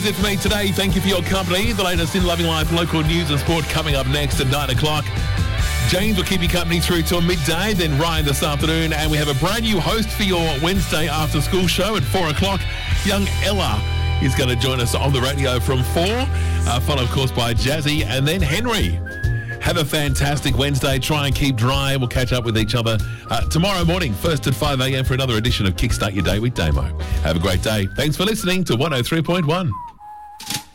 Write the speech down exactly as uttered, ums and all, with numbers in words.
That's it for me today. Thank you for your company. The latest in Loving Life local news and sport coming up next at nine o'clock. James will keep you company through till midday, then Ryan this afternoon, and we have a brand new host for your Wednesday after school show at four o'clock. Young Ella is going to join us on the radio from four, uh, followed of course by Jazzy and then Henry. Have a fantastic Wednesday. Try and keep dry. We'll catch up with each other uh, tomorrow morning, first at five a.m. for another edition of Kickstart Your Day with Damo. Have a great day. Thanks for listening to one oh three point one.